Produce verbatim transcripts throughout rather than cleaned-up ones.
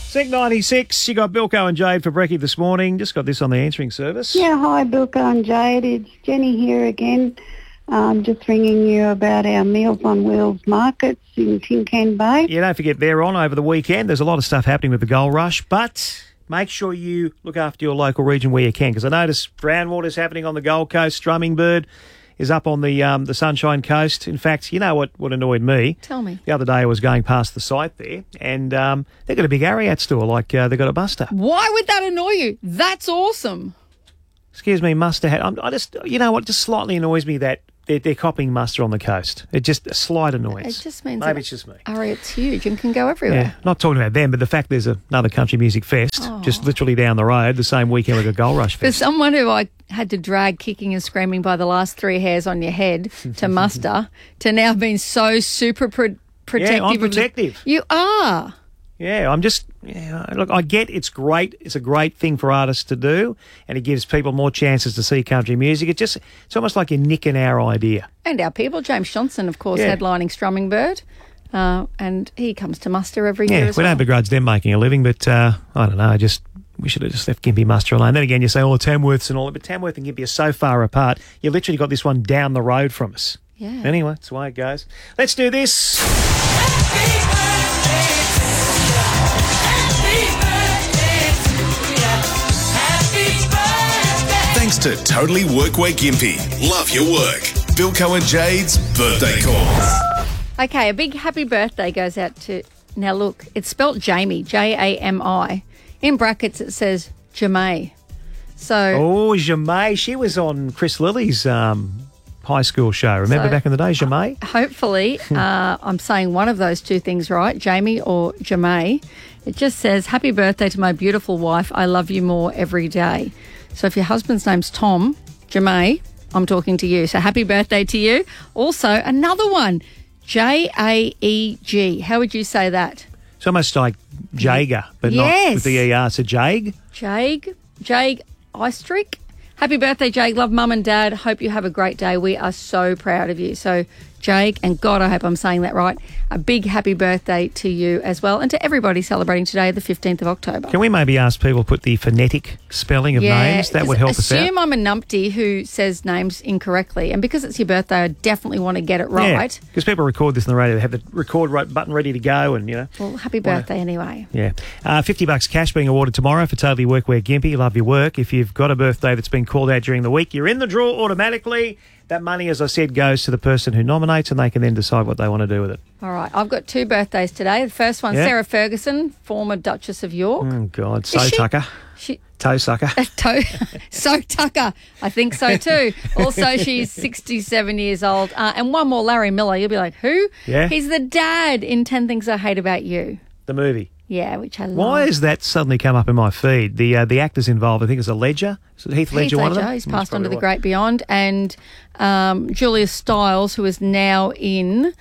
Sync ninety-six, you got Bilko and Jade for brekkie this morning. Just got this on the answering service. Yeah, hi, Bilko and Jade. It's Jenny here again. Um, just ringing you about our Meals on Wheels markets in Tin Can Bay. Yeah, don't forget they're on over the weekend. There's a lot of stuff happening with the Gold Rush, but make sure you look after your local region where you can, because I noticed Brownwater's happening on the Gold Coast, Strummingbird is up on the um, the Sunshine Coast. In fact, you know what, what annoyed me? Tell me. The other day I was going past the site there, and um, they've got a big Ariat store, like uh, they've got a Buster. Why would that annoy you? That's awesome. Excuse me, Muster hat. I'm, I just, you know what, just slightly annoys me that they're, they're copying Muster on the coast. It just a slight annoyance. It just means maybe that it's just me. Ariat's huge and can go everywhere. Yeah, not talking about them, but the fact there's a, another country music fest Oh. just literally down the road, the same weekend with a Gold Rush For fest. someone who I had to drag kicking and screaming by the last three hairs on your head to muster, to now being so super pro- protective. Yeah, I'm of the- protective. You are. Yeah, I'm just, yeah, look, I get it's great. It's a great thing for artists to do, and it gives people more chances to see country music. It just, it's almost like you're nicking our idea. And our people, James Johnson, of course, Yeah. headlining Strummingbird. Uh, and he comes to muster every Yeah, year we as well. don't begrudge them making a living, but uh, I don't know, I just, we should have just left Gympie Muster alone. Then again, you say, oh, Tamworth's and all that, but Tamworth and Gympie are so far apart, you literally got this one down the road from us. Yeah. Anyway, that's the way it goes. Let's do this. Thanks to Totally Workwear Gympie. Love your work. Bilko and Jade's birthday calls. Okay, a big happy birthday goes out to... Now, look, it's spelt Jamie, J A M I. In brackets, it says Jamay. So... Oh, Jamay. She was on Chris Lilly's um, high school show. Remember So- back in the day, Jamay? Hopefully, uh, I'm saying one of those two things right, Jamie or Jamay. It just says, happy birthday to my beautiful wife. I love you more every day. So if your husband's name's Tom, Jamay, I'm talking to you. So happy birthday to you. Also, another one, J A E G. How would you say that? It's almost like Jager, but Yes. not with the E R. So Jag. Jag, Jag Eystrick. Happy birthday, Jag. Love mum and dad. Hope you have a great day. We are so proud of you. So, Jag, and God, I hope I'm saying that right, a big happy birthday to you as well, and to everybody celebrating today, the fifteenth of October. Can we maybe ask people to put the phonetic spelling of names? That would help us out. Assume I'm a numpty who says names incorrectly, and because it's your birthday, I definitely want to get it right. Because people record this on the radio, they have the record right button ready to go, and, you know. Well, happy Wanna- birthday anyway. Yeah. Uh, fifty bucks cash being awarded tomorrow for Totally Workwear Gympie. Love your work. If you've got a birthday that's been called out during the week, you're in the draw automatically. That money, as I said, goes to the person who nominates, and they can then decide what they want to do with it. All right, I've got two birthdays today. The first one, Yeah. Sarah Ferguson, former Duchess of York. Oh, God. So she- Tucker. She Toe sucker. To- so Tucker, I think so too. Also, she's sixty-seven years old. Uh, and one more, Larry Miller. You'll be like, who? Yeah. He's the dad in ten Things I Hate About You. The movie. Yeah, which I love. Why has that suddenly come up in my feed? The uh, the actors involved, I think, is a Ledger. Is it Heath Ledger, Heath one of Ledger, them? he's That's passed on to probably the why. great beyond. And um, Julia Stiles, who is now in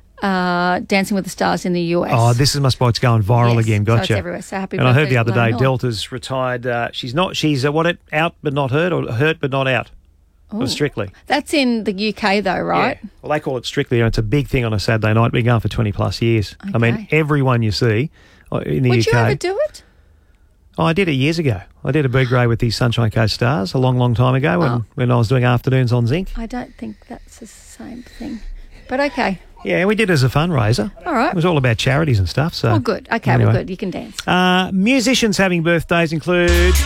uh, Dancing with the Stars in the U S. Oh, this is must be it's going viral Yes, again. so Gotcha. it's everywhere. So happy and I heard birthday the other to Larry day, Miller. Delta's retired. Uh, she's not. She's uh, what? It out but not hurt, or hurt but not out. Of Strictly. That's in the U K though, right? Yeah. Well, they call it Strictly, and it's a big thing on a Saturday night. Been going for twenty plus years. I mean, Okay. everyone you see uh, in the Would U K. you ever do it? Oh, I did it years ago. I did a big grade with the Sunshine Coast Stars a long, long time ago when, Oh. when I was doing afternoons on Zinc. I don't think that's the same thing. But okay. Yeah, we did it as a fundraiser. All right. It was all about charities and stuff. So. Oh, good. Okay, Anyway. well, good. You can dance. Uh, musicians having birthdays include...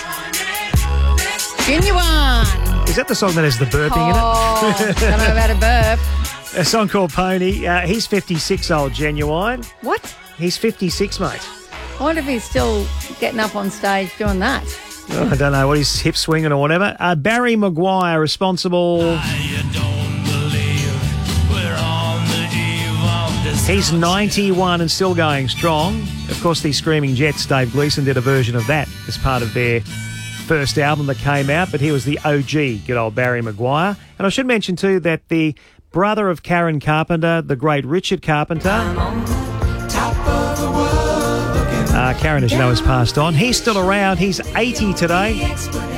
Genuine. Is that the song that has the burping Oh, don't know about a burp. in it? A song called Pony. Uh, he's fifty-six, old Genuine. What? He's fifty-six, mate. I wonder if he's still getting up on stage doing that. Oh, I don't know what he's hip swinging or whatever. Uh, Barry Maguire, responsible. He's ninety-one and still going strong. Of course, the Screaming Jets, Dave Gleeson, did a version of that as part of their first album that came out, but he was the O G, good old Barry Maguire. And I should mention, too, that the brother of Karen Carpenter, the great Richard Carpenter, uh, Karen, as you know, has passed on. He's still around. He's eighty today.